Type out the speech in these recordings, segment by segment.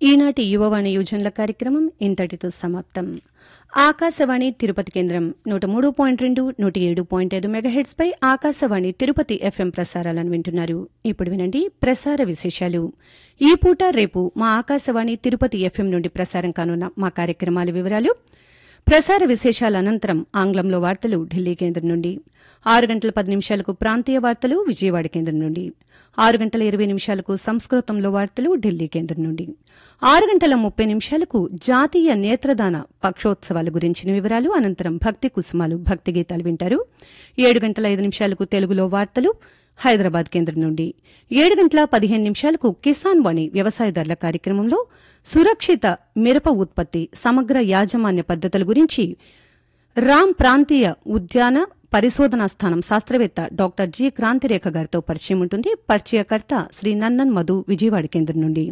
ఈనాటి యువవాణి యోజనల కార్యక్రమం ఇంతటితో సమాప్తం. ఆకాశవాణి తిరుపతి కేంద్రం 103.2, 107.5 మెగాహెర్ట్జ్ పై ఆకాశవాణి తిరుపతి ఎఫ్ఎం ప్రసారాలను వింటున్నారు. ఇప్పుడు వినండి ప్రసార విశేషాలు. ఈ పూట రేపు మా ఆకాశవాణి తిరుపతి ఎఫ్ఎం నుండి ప్రసారం కానున్న మా కార్యక్రమాల వివరాలు. ప్రసార విశేషాల అనంతరం ఆంగ్లంలో వార్తలు ఢిల్లీ కేంద్రం నుండి, 6:10 ప్రాంతీయ వార్తలు విజయవాడ కేంద్రం నుండి, 6:20 సంస్కృతంలో వార్తలు ఢిల్లీ కేంద్రం నుండి, 6:30 జాతీయ నేత్రదాన పక్షోత్సవాల గురించిన వివరాలు, అనంతరం భక్తి కుసుమాలు భక్తి గీతాలు వింటారు. 7:05 తెలుగులో వార్తలు హైదరాబాద్ కేంద్రం నుండి, 7:15 కిసాన్ వాణి వ్యవసాయదారుల కార్యక్రమంలో సురక్షిత మిరప ఉత్పత్తి సమగ్ర యాజమాన్య పద్దతుల గురించి రామ్ ప్రాంతీయ ఉద్యాన పరిశోధనా స్థానం శాస్త్రవేత్త డాక్టర్ జి క్రాంతిరేఖ గారితో పరిచయం ఉంటుంది. పరిచయకర్త శ్రీ నన్నన్ మధు విజయవాడ కేంద్రం నుండి.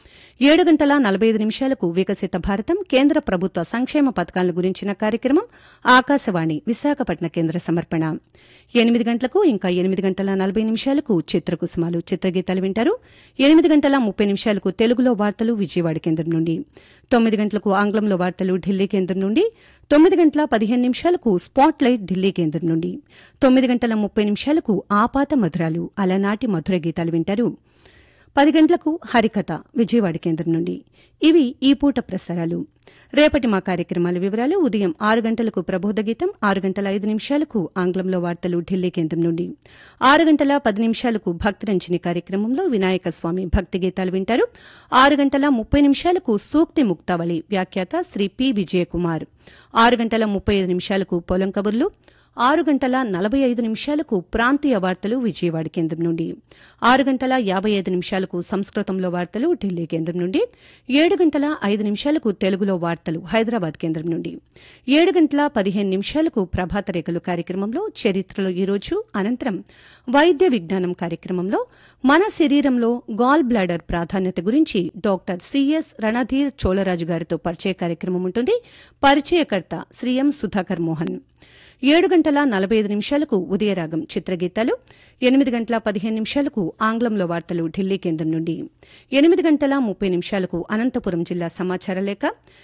7:45 వికసిత భారతం కేంద్ర ప్రభుత్వ సంక్షేమ పథకాల గురించిన కార్యక్రమం ఆకాశవాణి విశాఖపట్నం కేంద్ర సమర్పణ. 8 గంటలకు ఇంకా 8:40 చిత్రకుసుమాలు చిత్రగీతాలు వింటారు. 8:30 తెలుగులో వార్తలు విజయవాడ కేంద్రం నుండి, 9 గంటలకు ఆంగ్లంలో వార్తలు ఢిల్లీ కేంద్రం నుండి, 9:15 స్పాట్ లైట్ ఢిల్లీ కేంద్రం నుండి, 9:30 ఆపాత మధురాలు అలనాటి మధుర గీతాలు వింటారు. 10 గంటలకు హరికథ విజయవాడ కేంద్రం నుండి. ఇవి ఈ పూట ప్రసారాలు. రేపటి మా కార్యక్రమాల వివరాలు. ఉదయం 6 గంటలకు ప్రబోధ గీతం, 6:05 ఆంగ్లంలో వార్తలు ఢిల్లీ కేంద్రం నుండి, 6:10 భక్తిరంజని కార్యక్రమంలో వినాయక స్వామి భక్తి గీతాలు వింటారు. 6:30 సూక్తి ముక్తావళి వ్యాఖ్యాత శ్రీ పి విజయకుమార్, 6:35 పొలం కబుర్లు, 6:45 ప్రాంతీయ వార్తలు విజయవాడ కేంద్రం నుండి, 6:55 సంస్కృతంలో వార్తలు ఢిల్లీ కేంద్రం నుండి, 7:05 తెలుగులో వార్తలు హైదరాబాద్ కేంద్రం నుండి, 7:15 ప్రభాత రేఖలు కార్యక్రమంలో చరిత్రలో ఈరోజు, అనంతరం వైద్య విజ్ఞానం కార్యక్రమంలో మన శరీరంలో గాల్ బ్లాడర్ ప్రాధాన్యత గురించి డాక్టర్ సిఎస్ రణధీర్ చోళరాజు గారితో పరిచయ కార్యక్రమం ఉంటుంది. పరిచయకర్త శ్రీ ఎం సుధాకర్ మోహన్. 7:45 ఉదయరాగం చిత్రగీతాలు, 8:15 ఆంగ్లంలో వార్తలు ఢిల్లీ కేంద్రం నుండి, 8:30 అనంతపురం జిల్లా సమాచార లేఖ,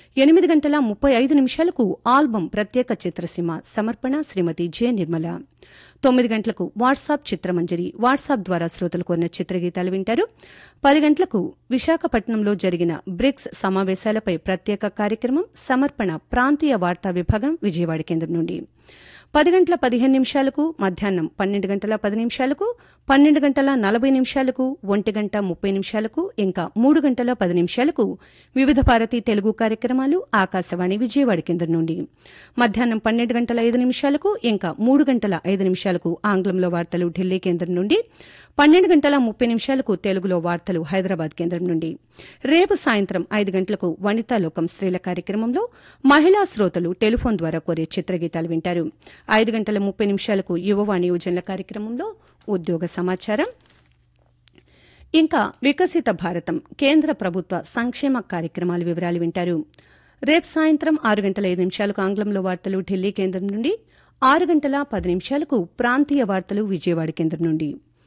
8:35 ఆల్బం ప్రత్యేక చిత్రసీమ సమర్పణ శ్రీమతి జె నిర్మల. 9 గంటలకు వాట్సాప్ చిత్రమంజరి వాట్సాప్ ద్వారా శ్రోతలు కోరిన చిత్రగీతాలు వింటారు. 10 గంటలకు విశాఖపట్నంలో జరిగిన బ్రిక్స్ సమావేశాలపై ప్రత్యేక కార్యక్రమం సమర్పణ ప్రాంతీయ వార్తా విభాగం విజయవాడ కేంద్రం నుండి. 10:15 మధ్యాహ్నం 12:10, 12:40, 1:30 ఇంకా 3:10 వివిధ భారతి తెలుగు కార్యక్రమాలు ఆకాశవాణి విజయవాడ కేంద్రం నుండి. మధ్యాహ్నం 12:05 ఇంకా 3:05 ఆంగ్లంలో వార్తలు ఢిల్లీ కేంద్రం నుండి, 12:30 తెలుగులో వార్తలు హైదరాబాద్ కేంద్రం నుండి. రేపు సాయంత్రం 5 గంటలకు వనితాలోకం స్త్రీల కార్యక్రమంలో మహిళా శ్రోతలు టెలిఫోన్ ద్వారా కోరే చిత్రగీతాలు వింటారు. 5:30 యువవాణి యోజనల కార్యక్రమంలో ఉద్యోగ సమాచారం, ఇంకా వికసిత భారతం కేంద్ర ప్రభుత్వ సంక్షేమ కార్యక్రమాల వివరాలు వింటారు. రేపు సాయంత్రం 6:05 ఆంగ్లంలో వార్తలు ఢిల్లీ కేంద్రం నుండి, 6:10 ప్రాంతీయ వార్తలు విజయవాడ కేంద్రం నుండి,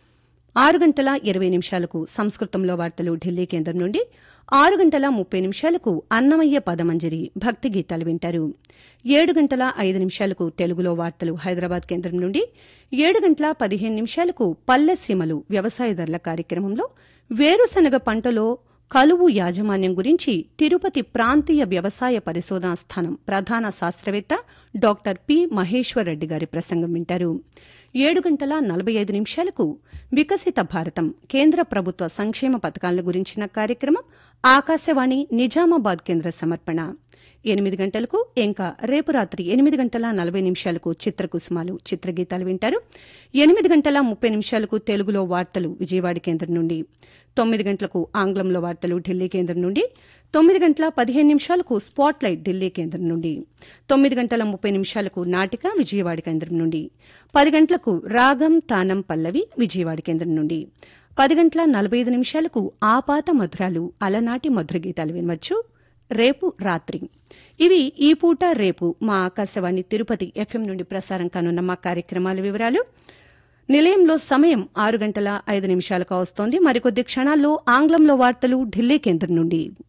6:20 సంస్కృతంలో వార్తలు ఢిల్లీ కేంద్రం నుండి, 6:30 అన్నమయ్య పదమంజరి భక్తి గీతాలు వింటారు. 7:05 తెలుగులో వార్తలు హైదరాబాద్ కేంద్రం నుండి, 7:15 పల్లెసీమలు వ్యవసాయదారుల కార్యక్రమంలో వేరుశనగ పంటలో కలువు యాజమాన్యం గురించి తిరుపతి ప్రాంతీయ వ్యవసాయ పరిశోధనా స్థానం ప్రధాన శాస్త్రవేత్త డాక్టర్ పి మహేశ్వరరెడ్డి గారి ప్రసంగం వింటారు. 7:45 వికసిత భారతం కేంద్ర ప్రభుత్వ సంక్షేమ పథకాల గురించిన కార్యక్రమం ఆకాశవాణి నిజామాబాద్ కేంద్ర సమర్పణ. 8 గంటలకు ఇంకా రేపు రాత్రి 8:40 చిత్రకుసుమాలు చిత్రగీతాలు వింటారు. 8:30 తెలుగులో వార్తలు విజయవాడ కేంద్రం నుండి, 9 గంటలకు ఆంగ్లంలో వార్తలు ఢిల్లీ కేంద్రం నుండి, 9:15 స్పాట్ లైట్ ఢిల్లీ కేంద్రం నుండి, 9:30 నాటిక విజయవాడ కేంద్రం నుండి, 10 గంటలకు రాగం తానం పల్లవి విజయవాడ కేంద్రం నుండి, 10:45 ఆపాత మధురాలు అలనాటి మధుర గీతాలు వినవచ్చు రేపు రాత్రి. ఇవి ఈ పూట రేపు మా ఆకాశవాణి తిరుపతి ఎఫ్ఎం నుండి ప్రసారం కానున్న మా కార్యక్రమాల వివరాలు. నిలయంలో సమయం 6:05 వస్తోంది. మరికొద్ది క్షణాల్లో ఆంగ్లంలో వార్తలు ఢిల్లీ కేంద్రం నుండి.